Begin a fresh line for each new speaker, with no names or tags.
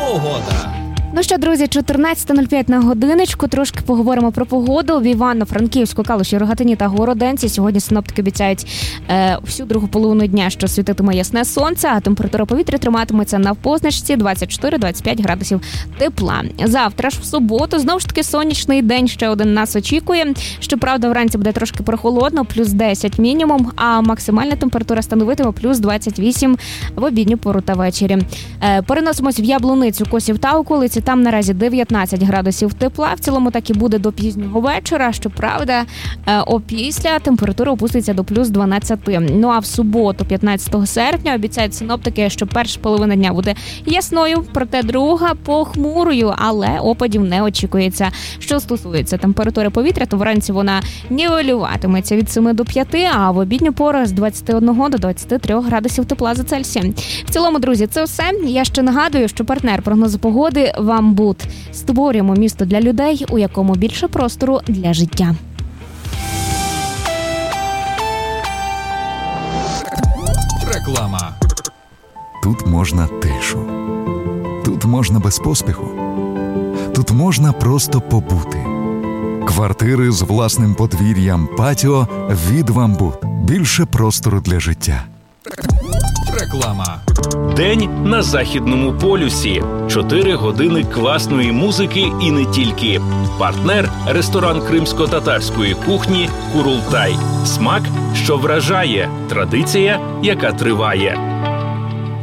Погода.
Ну що, друзі, 14:05 на годиночку. Трошки поговоримо про погоду. В Івано-Франківську, Калуші, Рогатині та Городенці сьогодні синоптики обіцяють всю другу половину дня, що світитиме ясне сонце, а температура повітря триматиметься на позначці 24-25 градусів тепла. Завтра ж в суботу знову ж таки сонячний день ще один нас очікує. Щоправда, вранці буде трошки прохолодно, плюс 10 мінімум, а максимальна температура становитиме плюс 28 в обідню пору та ввечері. Переносимось в Яблуницю, Косів та околиці. Там наразі 19 градусів тепла. В цілому так і буде до пізнього вечора. Щоправда, опісля температура опуститься до плюс 12. Ну а в суботу, 15 серпня, обіцяють синоптики, що перша половина дня буде ясною, проте друга похмурою, але опадів не очікується. Що стосується температури повітря, то вранці вона нівелюватиметься від 7 до 5, а в обідню пору з 21 до 23 градусів тепла за Цельсієм. В цілому, друзі, це все. Я ще нагадую, що партнер прогнозу погоди «Вамбут». Створюємо місто для людей, у якому більше простору для життя.
Реклама.
Тут можна тишу. Тут можна без поспіху. Тут можна просто побути. Квартири з власним подвір'ям, патіо від «Вамбут». Більше простору для життя.
Реклама.
День на Західному полюсі. 4 години класної музики і не тільки. Партнер – ресторан кримсько-татарської кухні «Курултай». Смак, що вражає. Традиція, яка триває.